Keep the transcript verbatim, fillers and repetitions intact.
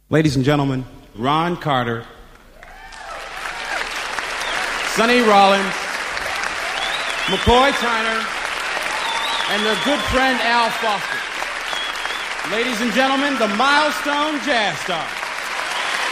Ladies and gentlemen, Ron Carter, Sonny Rollins, McCoy Tyner, and their good friend Al Foster. Ladies and gentlemen, the Milestone Jazz Stars.